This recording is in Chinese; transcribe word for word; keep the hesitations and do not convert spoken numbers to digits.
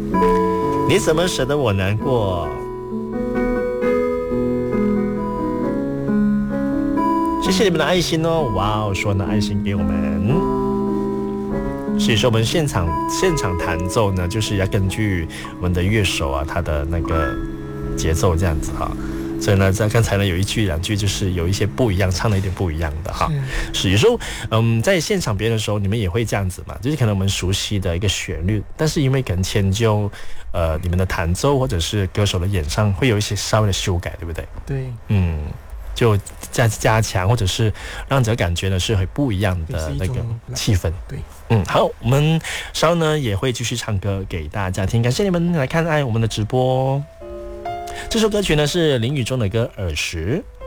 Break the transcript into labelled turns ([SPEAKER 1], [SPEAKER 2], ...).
[SPEAKER 1] 你怎么舍得我难过？谢谢你们的爱心哦！哇哦，说呢爱心给我们。所以说我们现场现场弹奏呢，就是要根据我们的乐手啊，他的那个节奏这样子哈。所以呢，在刚才呢有一句两句就是有一些不一样，唱的有点不一样的哈。是有时候，嗯，在现场表演的时候，你们也会这样子嘛，就是可能我们熟悉的一个旋律，但是因为可能迁就呃你们的弹奏或者是歌手的演唱，会有一些稍微的修改，对不对？
[SPEAKER 2] 对，
[SPEAKER 1] 嗯。就加加强，或者是让这个感觉呢是很不一样的那个气氛。
[SPEAKER 2] 对，
[SPEAKER 1] 嗯，好，我们稍后呢也会继续唱歌给大家听，感谢你们来看爱我们的直播。这首歌曲呢是林宇中的歌《耳石》。